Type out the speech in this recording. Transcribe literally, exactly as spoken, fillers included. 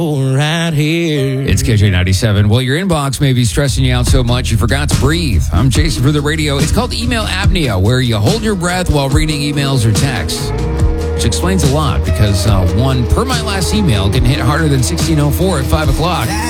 right here. It's K J ninety-seven. Well, your inbox may be stressing you out so much you forgot to breathe. I'm Jason for the radio. It's called email apnea, where you hold your breath while reading emails or texts. Which explains a lot because uh, one, per my last email, can hit harder than sixteen oh four at five o'clock.